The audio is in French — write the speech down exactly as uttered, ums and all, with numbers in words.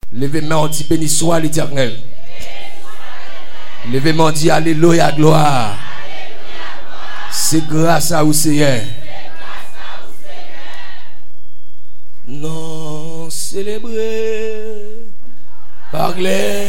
Levez-moi, on dit béni soit l'Éternel. Levez-moi, on dit alléluia, gloire. C'est grâce à vous, Seigneur. Non, célébrer, parler.